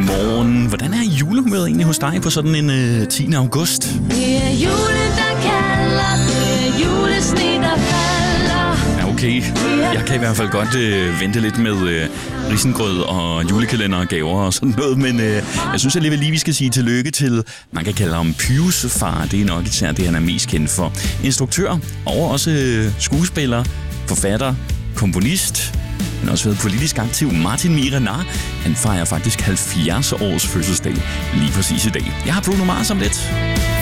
Godmorgen. Hvordan er julehumøret egentlig hos dig på sådan en 10. august? Det er julen, der kalder, det er julesne, der falder. Ja, okay. Jeg kan i hvert fald godt vente lidt med risengrød og julekalender og gaver og sådan noget, men jeg synes alligevel lige, vi skal sige tillykke til, man kan kalde ham Pyus far. Det er nok især det, han er mest kendt for. Instruktør og også skuespiller, forfatter, komponist, men også været politisk aktiv. Martin Miehe-Renard, han fejrer faktisk 70 års fødselsdag lige præcis i dag. Jeg har Bruno Mars om lidt.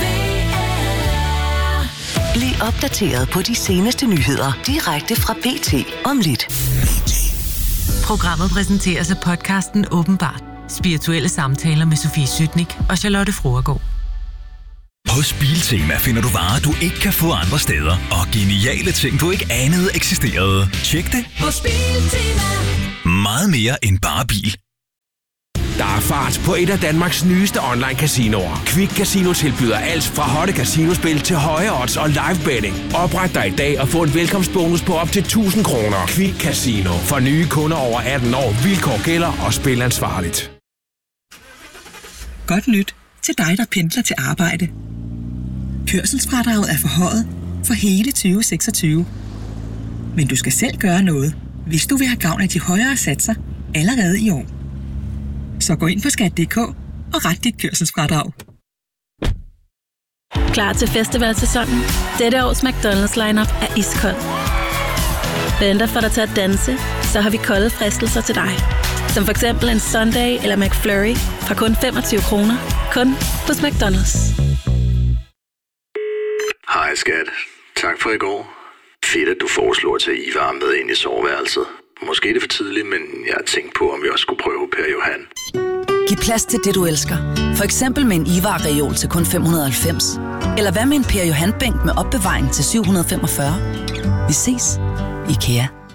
Bliv opdateret på de seneste nyheder direkte fra BT om lidt. Programmet præsenteres af podcasten Åbenbart. Spirituelle samtaler med Sofie Sytnik og Charlotte Fruergaard. Hos Biltema finder du varer, du ikke kan få andre steder, og geniale ting, du ikke anede eksisterede. Tjek det Hos Biltema. Meget mere end bare bil. Der er fart på et af Danmarks nyeste online-casinoer. Quick Casino tilbyder alt fra hotte casinospil til høje odds og live betting. Opret dig i dag og få en velkomstbonus på op til 1.000 kroner. Quick Casino. For nye kunder over 18 år. Vilkår gælder og spil ansvarligt. Godt nyt til dig, der pendler til arbejde. Kørselsfradraget er forhøjet for hele 2026. Men du skal selv gøre noget, hvis du vil have gavn af de højere satser allerede i år. Så gå ind på skat.dk og ret dit kørselsfradrag. Klar til festivalsæsonen? Dette års McDonald's lineup er iskold. Venter for dig til at danse, så har vi kolde fristelser til dig. Som for eksempel en Sundae eller McFlurry fra kun 25 kroner. Kun hos McDonald's. Hej skat. Tak for i går. Fedt, at du foreslår at tage Ivar med ind i soveværelset. Måske er det for tidligt, men jeg har tænkt på, om vi også skulle prøve Per Johan. Giv plads til det, du elsker. For eksempel med en Ivar-reol til kun 590. Eller hvad med en Per Johan-bænk med opbevaring til 745. Vi ses. IKEA.